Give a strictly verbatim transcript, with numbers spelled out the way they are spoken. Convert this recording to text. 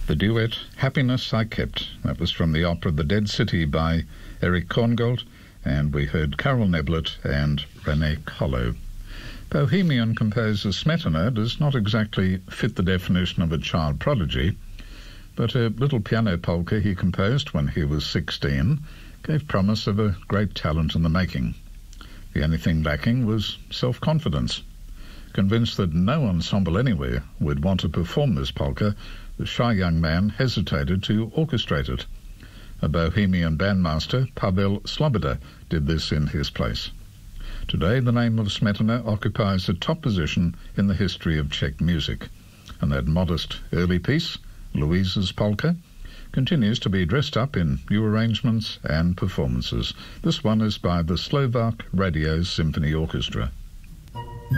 The duet Happiness I Kept. That was from the opera The Dead City by Eric Korngold, and we heard Carol Neblett and Renee Collo. Bohemian composer Smetana does not exactly fit the definition of a child prodigy, but a little piano polka he composed when he was sixteen gave promise of a great talent in the making. The only thing lacking was self-confidence. Convinced that no ensemble anywhere would want to perform this polka, the shy young man hesitated to orchestrate it. A Bohemian bandmaster, Pavel Sloboda, did this in his place. Today, the name of Smetana occupies a top position in the history of Czech music, and that modest early piece, Louisa's Polka, continues to be dressed up in new arrangements and performances. This one is by the Slovak Radio Symphony Orchestra.